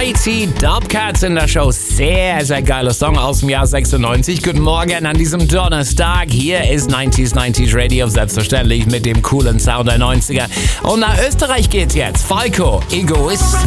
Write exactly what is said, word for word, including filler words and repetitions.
Mighty Dubcats in der Show. Sehr, sehr geiler Song aus dem Jahr sechsundneunzig. Guten Morgen an diesem Donnerstag. Hier ist neunzig neunzig Radio, selbstverständlich mit dem coolen Sound der neunziger. Und nach Österreich geht's jetzt. Falco, Egoist.